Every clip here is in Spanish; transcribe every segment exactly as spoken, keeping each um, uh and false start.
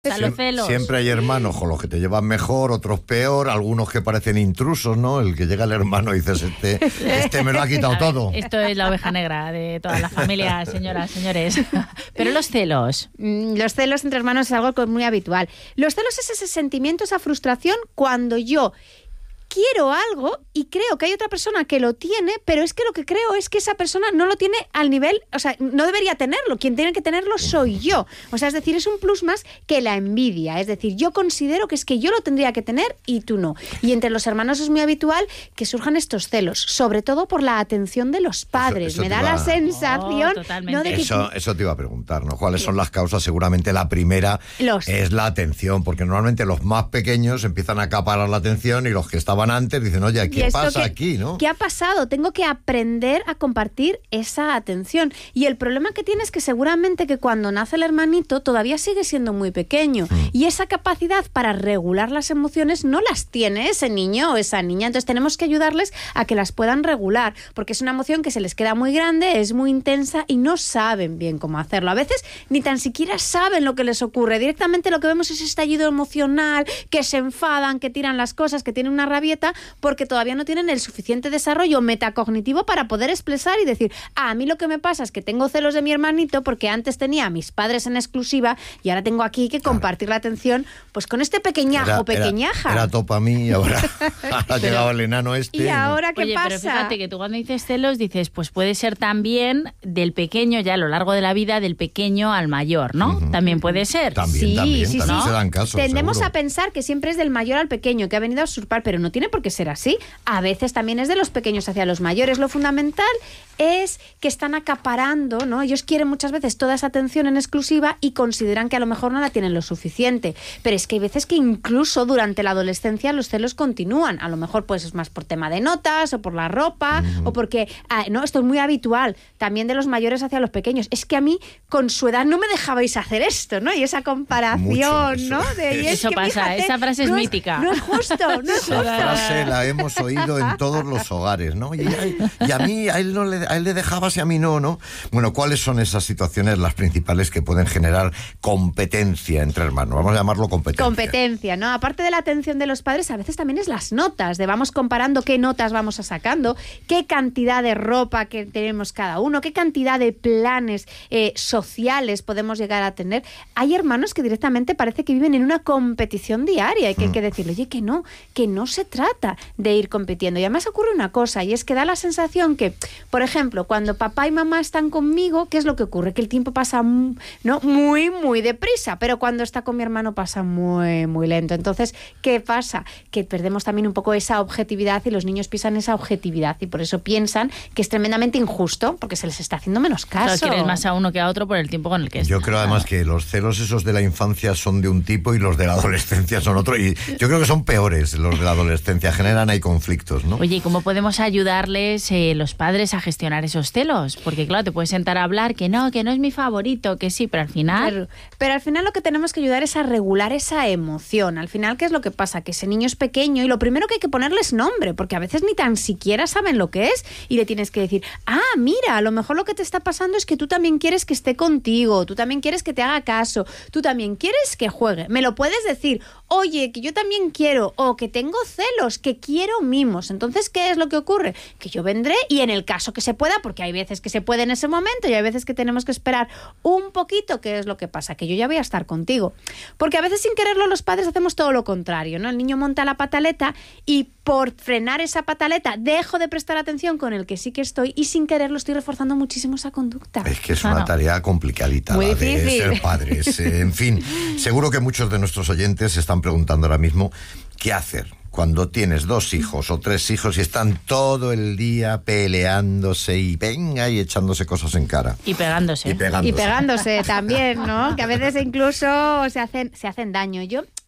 Los celos. Siempre hay hermanos con los que te llevan mejor, otros peor, algunos que parecen intrusos, ¿no? El que llega el hermano y dices, este, este me lo ha quitado todo. Esto es la oveja negra de toda la familia, señoras, señores. Pero los celos. Los celos entre hermanos es algo muy habitual. Los celos es ese sentimiento, esa frustración cuando yo quiero algo y creo que hay otra persona que lo tiene, pero es que lo que creo es que esa persona no lo tiene al nivel, o sea, no debería tenerlo. Quien tiene que tenerlo soy yo. O sea, es decir, es un plus más que la envidia. Es decir, yo considero que es que yo lo tendría que tener y tú no. Y entre los hermanos es muy habitual que surjan estos celos, sobre todo por la atención de los padres. Eso, eso Me da iba... la sensación... Oh, ¿no? de que... eso, eso te iba a preguntar, ¿no? ¿Cuáles son las causas? Seguramente la primera los... es la atención, porque normalmente los más pequeños empiezan a acaparar la atención y los que estaban antes dicen, oye, ¿qué pasa que, aquí, no? ¿Qué ha pasado? Tengo que aprender a compartir esa atención. Y el problema que tiene es que seguramente que cuando nace el hermanito todavía sigue siendo muy pequeño. Mm. Y esa capacidad para regular las emociones no las tiene ese niño o esa niña. Entonces tenemos que ayudarles a que las puedan regular, porque es una emoción que se les queda muy grande, es muy intensa y no saben bien cómo hacerlo. A veces ni tan siquiera saben lo que les ocurre. Directamente lo que vemos es estallido emocional, que se enfadan, que tiran las cosas, que tienen una rabieta, porque todavía no tienen el suficiente desarrollo metacognitivo para poder expresar y decir, ah, a mí lo que me pasa es que tengo celos de mi hermanito porque antes tenía a mis padres en exclusiva y ahora tengo aquí que compartir claro. la atención pues con este pequeñajo, era, pequeñaja. Era, era todo para mí y ahora ha llegado el enano este. ¿Y ahora qué Oye, pasa? Pero fíjate que tú cuando dices celos dices, pues puede ser también del pequeño ya a lo largo de la vida, del pequeño al mayor, ¿no? Uh-huh. También puede ser. También, sí, también, sí, también sí. se dan casos. Tendemos seguro. a pensar que siempre es del mayor al pequeño, que ha venido a usurpar, pero no tiene por qué ser así. A veces también es de los pequeños hacia los mayores. Lo fundamental es que están acaparando, ¿no? Ellos quieren muchas veces toda esa atención en exclusiva y consideran que a lo mejor no la tienen lo suficiente. Pero es que hay veces que incluso durante la adolescencia los celos continúan. A lo mejor pues es más por tema de notas o por la ropa mm. o porque, ah, no, esto es muy habitual también de los mayores hacia los pequeños. Es que a mí con su edad no me dejabais hacer esto, ¿no? Y esa comparación, Mucho, eso. ¿no? De, y es eso que, pasa, fíjate, esa frase es no mítica. No es justo, no es justo. Esa frase la hemos oído en todos los hogares, ¿no? Y, y a mí, a él, no le, a él le dejabas y a mí no, ¿no? Bueno, ¿cuáles son esas situaciones las principales que pueden generar competencia entre hermanos? Vamos a llamarlo competencia. Competencia, ¿no? Aparte de la atención de los padres, a veces también es las notas, de vamos comparando qué notas vamos a sacando, qué cantidad de ropa que tenemos cada uno, qué cantidad de planes eh, sociales podemos llegar a tener. Hay hermanos que directamente parece que viven en una competición diaria y que mm. hay que decirle, oye, que no, que no se trata de ir compitiendo. Y además ocurre una cosa, y es que da la sensación que, por ejemplo, cuando papá y mamá están conmigo, ¿qué es lo que ocurre? Que el tiempo pasa ¿no? muy, muy deprisa, pero cuando está con mi hermano pasa muy, muy lento. Entonces, ¿qué pasa? Que perdemos también un poco esa objetividad y los niños piensan esa objetividad y por eso piensan que es tremendamente injusto porque se les está haciendo menos caso. Claro, quieres más a uno que a otro por el tiempo con el que Yo está. creo además que los celos esos de la infancia son de un tipo y los de la adolescencia son otro, y yo creo que son peores los de la adolescencia, generan ahí conflictos, ¿no? Oye, ¿y cómo podemos ayudarles eh, los padres a gestionar esos celos? Porque claro, te puedes sentar a hablar que no, que no es mi favorito, que sí, pero al final... Pero, pero al final lo que tenemos que ayudar es a regular esa emoción. Al final, ¿qué es lo que pasa? Que ese niño es pequeño y lo primero que hay que ponerles nombre, porque a veces ni tan siquiera saben lo que es y le tienes que decir, ah, mira, a lo mejor lo que te está pasando es que tú también quieres que esté contigo, tú también quieres que te haga caso, tú también quieres que juegue. Me lo puedes decir, oye, que yo también quiero, o que tengo celos, que quiero mimos. Entonces, ¿qué es lo que ocurre? Que yo vendré y en el caso que se pueda, porque hay veces que se puede en ese momento y hay veces que tenemos que esperar un poquito, ¿qué es lo que pasa? Que yo ya voy a estar contigo. Porque a veces sin quererlo los padres hacemos todo lo contrario, ¿no? El niño monta la pataleta y por frenar esa pataleta dejo de prestar atención con el que sí que estoy y sin quererlo estoy reforzando muchísimo esa conducta. Es que es una ah, no. tarea complicadita Muy la difícil. de ser padres. Eh, en fin, seguro que muchos de nuestros oyentes se están preguntando ahora mismo ¿qué hacer cuando tienes dos hijos o tres hijos y están todo el día peleándose y venga y echándose cosas en cara? Y pegándose. Y pegándose, y pegándose también, ¿no? Que a veces incluso se hacen, se hacen daño. Yo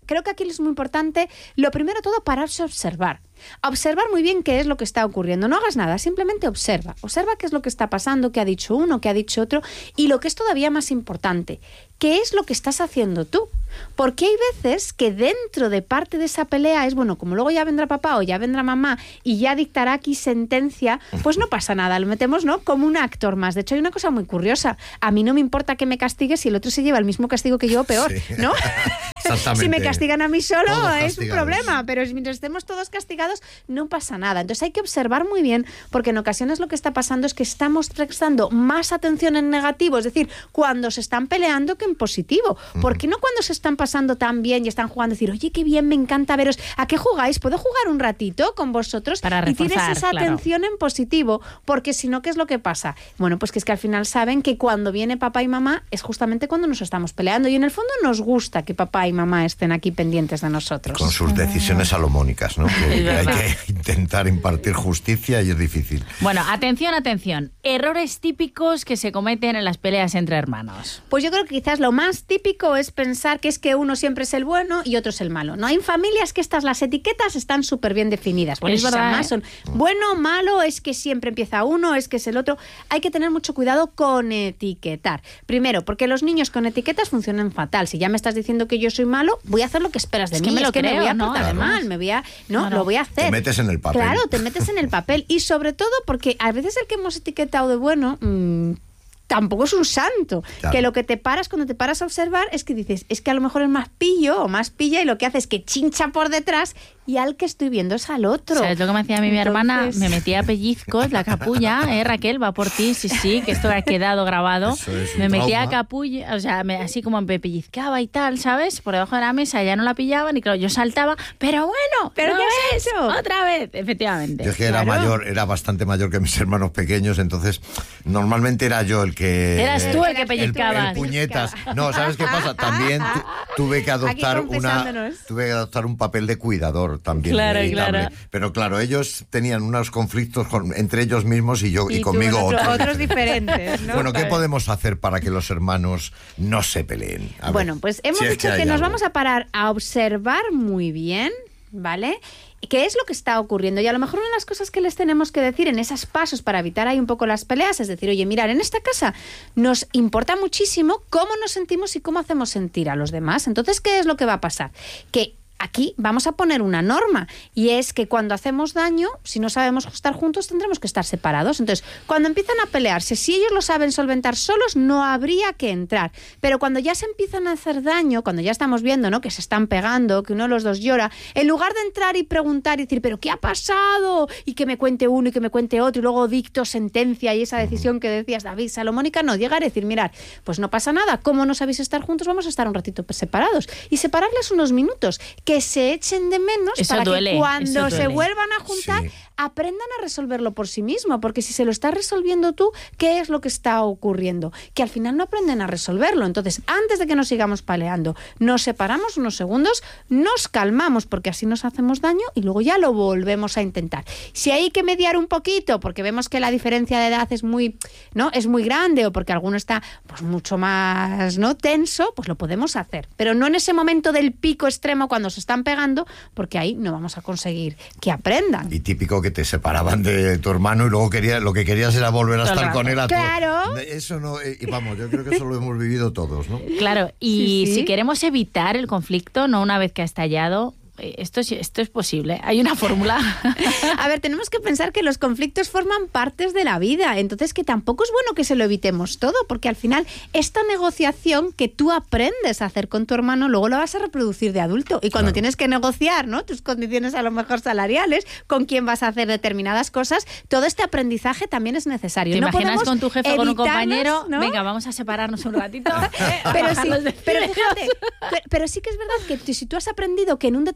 creo que aquí es muy importante, lo primero de todo, pararse a observar. Observar muy bien qué es lo que está ocurriendo. No hagas nada, simplemente observa. Observa qué es lo que está pasando, qué ha dicho uno, qué ha dicho otro. Y lo que es todavía más importante, qué es lo que estás haciendo tú. Porque hay veces que dentro de parte de esa pelea es, bueno, como luego ya vendrá papá o ya vendrá mamá y ya dictará aquí sentencia, pues no pasa nada, lo metemos, ¿no?, como un actor más. De hecho, hay una cosa muy curiosa. A mí no me importa que me castigues si el otro se lleva el mismo castigo que yo o peor, sí. ¿no? Si me castigan a mí solo es un problema, pero mientras estemos todos castigados no pasa nada. Entonces hay que observar muy bien, porque en ocasiones lo que está pasando es que estamos prestando más atención en negativo, es decir, cuando se están peleando que en positivo. ¿Por qué no cuando se están pasando tan bien y están jugando, decir, oye, qué bien, me encanta veros, ¿a qué jugáis? ¿Puedo jugar un ratito con vosotros? Para reforzar, y tienes esa claro. atención en positivo, porque si no, ¿qué es lo que pasa? Bueno, pues que es que al final saben que cuando viene papá y mamá es justamente cuando nos estamos peleando, y en el fondo nos gusta que papá y mamá estén aquí pendientes de nosotros. Con sus decisiones salomónicas, ¿no? Que, que hay que intentar impartir justicia y es difícil. Bueno, atención, atención. Errores típicos que se cometen en las peleas entre hermanos. Pues yo creo que quizás lo más típico es pensar que es que uno siempre es el bueno y otro es el malo. No hay familias que estas, las etiquetas están súper bien definidas. Pues es verdad, además son bueno, malo, es que siempre empieza uno, es que es el otro. Hay que tener mucho cuidado con etiquetar. Primero, porque los niños con etiquetas funcionan fatal. Si ya me estás diciendo que yo soy malo, voy a hacer lo que esperas de es mí. Que me lo es que creo, me voy a ¿no? portar Además. mal, me voy a, no, Claro. lo voy a hacer. Te metes en el papel. Claro, te metes en el papel. Y sobre todo porque a veces el que hemos etiquetado de bueno mmm, tampoco es un santo. Claro. Que lo que te paras, cuando te paras a observar, es que dices, es que a lo mejor es más pillo o más pilla, y lo que hace es que chincha por detrás, y al que estoy viendo es al otro. ¿Sabes lo que me hacía a mí mi Entonces... hermana? Me metía a pellizcos, la capulla, ¿eh, Raquel? Va por ti, sí, sí, que esto ha quedado grabado. Me metía a capulla, o sea, me, así como me pellizcaba y tal, ¿sabes? Por debajo de la mesa, ya no la pillaban, y claro, yo saltaba, pero bueno, ¿pero ¿no qué ves? es eso? Otra vez, efectivamente. Yo es que era Claro. mayor, era bastante mayor que mis hermanos pequeños, entonces normalmente era yo el que... Eras tú el que el, pellizcabas. el puñetas. No, ¿sabes qué pasa? También tu, tuve que adoptar Aquí una tuve que adoptar un papel de cuidador también. Claro, inevitable. claro. Pero claro, ellos tenían unos conflictos con, entre ellos mismos y yo y, y conmigo tú, otros. otros diferentes, ¿no? Bueno, ¿qué podemos hacer para que los hermanos no se peleen? A ver, bueno, pues hemos si es dicho que, hay que nos algo. vamos a parar a observar muy bien, ¿vale? ¿Qué es lo que está ocurriendo? Y a lo mejor una de las cosas que les tenemos que decir en esos pasos para evitar ahí un poco las peleas es decir, oye, mirar, en esta casa nos importa muchísimo cómo nos sentimos y cómo hacemos sentir a los demás. Entonces, ¿qué es lo que va a pasar? Que aquí vamos a poner una norma, y es que cuando hacemos daño, si no sabemos estar juntos, tendremos que estar separados. Entonces, cuando empiezan a pelearse, si ellos lo saben solventar solos, no habría que entrar. Pero cuando ya se empiezan a hacer daño, cuando ya estamos viendo, ¿no?, que se están pegando, que uno de los dos llora, en lugar de entrar y preguntar y decir, ¿pero qué ha pasado? Y que me cuente uno y que me cuente otro, y luego dicto sentencia y esa decisión que decías, David, Salomónica, no, llegar y decir, mirad, pues no pasa nada, ¿cómo no sabéis estar juntos? Vamos a estar un ratito separados. Y separarles unos minutos, que se echen de menos, eso para duele, que cuando eso se duele. vuelvan a juntar, Sí. aprendan a resolverlo por sí mismo, porque si se lo estás resolviendo tú, ¿qué es lo que está ocurriendo? Que al final no aprenden a resolverlo. Entonces, antes de que nos sigamos peleando, nos separamos unos segundos, nos calmamos, porque así nos hacemos daño, y luego ya lo volvemos a intentar. Si hay que mediar un poquito, porque vemos que la diferencia de edad es muy, ¿no?, es muy grande, o porque alguno está pues mucho más, ¿no?, tenso, pues lo podemos hacer. Pero no en ese momento del pico extremo cuando se están pegando, porque ahí no vamos a conseguir que aprendan. Y típico que te separaban de tu hermano y luego quería, lo que querías era volver a Todo el estar rato. con él a todo. Claro. Eso no, eh, y vamos, yo creo que eso lo hemos vivido todos, ¿no? Claro, y Sí, sí. si queremos evitar el conflicto, no una vez que ha estallado, eh, esto es, esto es posible. Hay una fórmula. A ver, tenemos que pensar que los conflictos forman partes de la vida, entonces que tampoco es bueno que se lo evitemos todo, porque al final esta negociación que tú aprendes a hacer con tu hermano, luego la vas a reproducir de adulto. Y cuando Claro. tienes que negociar, ¿no?, tus condiciones a lo mejor salariales, con quién vas a hacer determinadas cosas, todo este aprendizaje también es necesario. ¿Te No imaginas podemos con tu jefe o con un evitarnos, compañero? ¿no? Venga, vamos a separarnos un ratito. Pero sí, Bajar los pero decibelios. fíjate, pero, pero sí que es verdad que tú- si tú has aprendido que en un determinado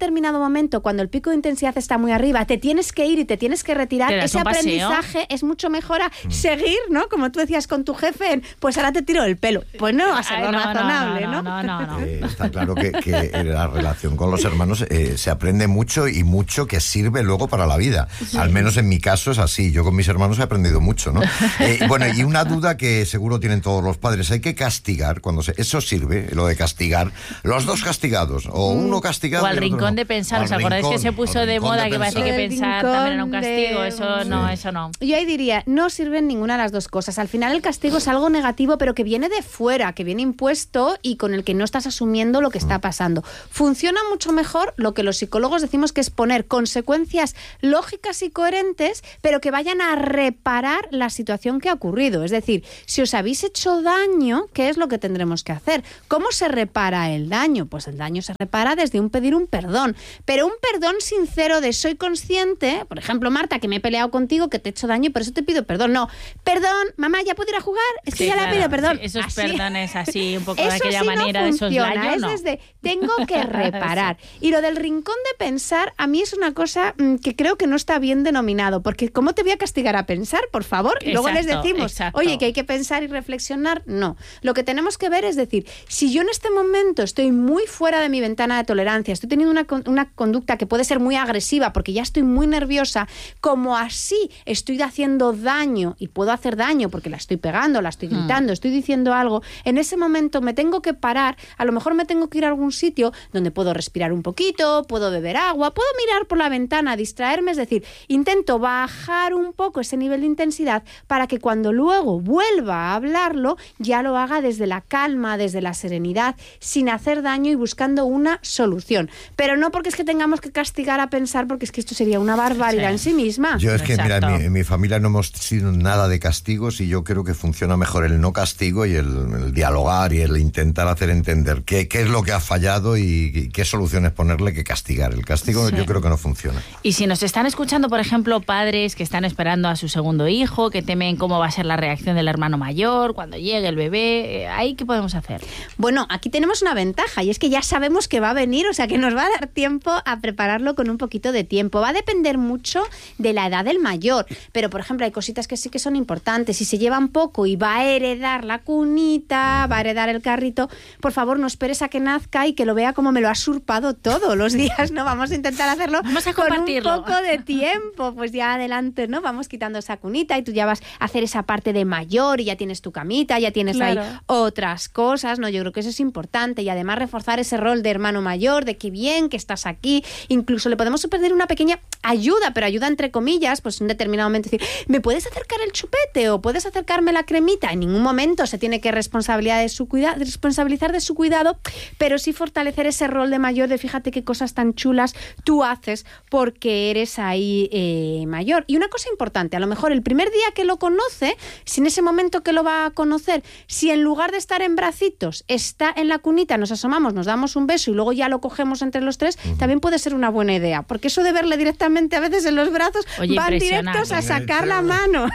determinado momento, cuando el pico de intensidad está muy arriba, te tienes que ir y te tienes que retirar, ese aprendizaje es mucho mejor a mm. seguir, ¿no? Como tú decías con tu jefe, pues ahora te tiro del pelo. Pues no va a ser lo no, razonable, no, no, no, no, no. Eh, está claro que, que la relación con los hermanos eh, se aprende mucho y mucho que sirve luego para la vida. Sí. Al menos en mi caso es así. Yo con mis hermanos he aprendido mucho, ¿no? Eh, bueno, y una duda que seguro tienen todos los padres. ¿Hay que castigar cuando se... Eso sirve, lo de castigar. Los dos castigados, o uno castigado... O al rincón no. de pensar. ¿Os acordáis que se puso de moda de que parece que pensar también era un castigo? De... Eso sí. no, eso no. Yo ahí diría, no sirven ninguna de las dos cosas. Al final el castigo es algo negativo, pero que viene de fuera, que viene impuesto y con el que no estás asumiendo lo que está pasando. Funciona mucho mejor lo que los psicólogos decimos que es poner consecuencias lógicas y coherentes, pero que vayan a reparar la situación que ha ocurrido. Es decir, si os habéis hecho daño, ¿qué es lo que tendremos que hacer? ¿Cómo se repara el daño? Pues el daño se repara desde un pedir un perdón, pero un perdón sincero de soy consciente, por ejemplo, Marta, que me he peleado contigo, que te he hecho daño y por eso te pido perdón. No, perdón, mamá, ¿ya puedo ir a jugar? Es que sí, ya claro, le pido perdón. Sí, esos así. perdones así, un poco de Eso aquella sí manera, no de esos layos, no. Es desde, tengo que reparar. Y lo del rincón de pensar, a mí es una cosa mmm, que creo que no está bien denominado, porque ¿cómo te voy a castigar a pensar, por favor? Y luego les decimos, exacto. oye, que hay que pensar y reflexionar. No. Lo que tenemos que ver es decir, si yo en este momento estoy muy fuera de mi ventana de tolerancia, estoy teniendo una, una conducta que puede ser muy agresiva porque ya estoy muy nerviosa, como así estoy haciendo daño y puedo hacer daño porque la estoy pegando, la estoy gritando, mm. estoy diciendo algo, en ese momento me tengo que parar, a lo mejor me tengo que ir a algún sitio donde puedo respirar un poquito, puedo beber agua, puedo mirar por la ventana, distraerme, es decir, intento bajar un poco ese nivel de intensidad para que cuando luego vuelva a hablarlo, ya lo haga desde la calma, desde la serenidad, sin hacer daño y buscando una solución. Pero no porque es que tengamos que castigar a pensar, porque es que esto sería una barbaridad sí. en sí misma. Yo es que, Exacto. mira, en mi, en mi familia no hemos sido nada de castigos y yo creo que funciona mejor el no castigo y el, el dialogar y el intentar hacer entender qué, qué es lo que ha fallado y, y qué soluciones ponerle que castigar. El castigo sí. yo creo que no funciona. Y si nos están escuchando, por ejemplo, padres que están esperando a su segundo hijo, que temen cómo va a ser la reacción del hermano mayor cuando llegue el bebé, ¿ahí qué podemos hacer? Bueno, aquí tenemos una ventaja y es que ya sabemos que va a venir, o sea que nos va a dar tiempo a prepararlo con un poquito de tiempo. Va a depender mucho de la edad del mayor, pero por ejemplo hay cositas que sí que son importantes. Si se llevan poco y va a heredar la cunita, va a heredar el carrito, por favor no esperes a que nazca y que lo vea como me lo ha usurpado todos los días, ¿no? Vamos a intentar hacerlo Vamos a con un poco de tiempo, pues ya adelante, ¿no? Vamos quitando esa cunita y tú ya vas a hacer esa parte de mayor y ya tienes tu camita, ya tienes claro. ahí otras cosas, ¿no? Yo creo que eso es importante y además reforzar ese rol de hermano mayor, de qué bien que estás aquí, incluso le podemos pedir una pequeña ayuda, pero ayuda entre comillas, pues en un determinado momento decir, ¿me puedes acercar el chupete o puedes acercarme la cremita? En ningún momento se tiene que responsabilidad de su cuida- responsabilizar de su cuidado, pero sí fortalecer ese rol de mayor, de fíjate qué cosas tan chulas tú haces porque eres ahí eh, mayor. Y una cosa importante, a lo mejor el primer día que lo conoce, si en ese momento que lo va a conocer, si en lugar de estar en bracitos, está en la cunita, nos asomamos, nos damos un beso y luego ya lo cogemos entre los tres, uh-huh. también puede ser una buena idea, porque eso de verle directamente a veces en los brazos, Oye, van directos a sacar la mano.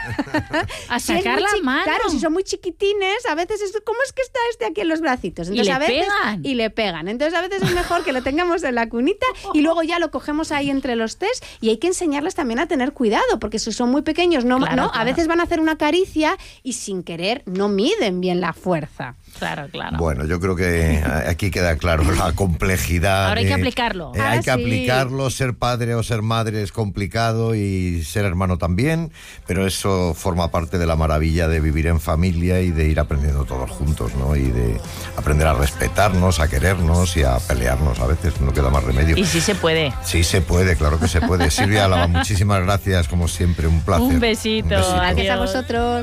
¿A sacar si la chi- mano? Claro, si son muy chiquitines, a veces es, ¿cómo es que está este aquí en los bracitos? Entonces, ¿Y le a veces, pegan? Y le pegan. Entonces a veces es mejor que lo tengamos en la cunita y luego ya lo cogemos ahí entre los tres y hay que enseñarles también a tener cuidado, porque si son muy pequeños, no, Claro, no claro. a veces van a hacer una caricia y sin querer no miden bien la fuerza. Claro, claro. Bueno, yo creo que aquí queda claro la complejidad. Ahora hay que eh, aplicarlo. eh, Ahora hay que sí. aplicarlo, ser padre o ser madre es complicado y ser hermano también, pero eso forma parte de la maravilla de vivir en familia y de ir aprendiendo todos juntos, ¿no? Y de aprender a respetarnos, a querernos y a pelearnos a veces, no queda más remedio. Y sí se puede. Sí se puede, claro que se puede. Silvia Álava, muchísimas gracias, como siempre, un placer. Un besito, Un besito. Gracias a Adiós. vosotros.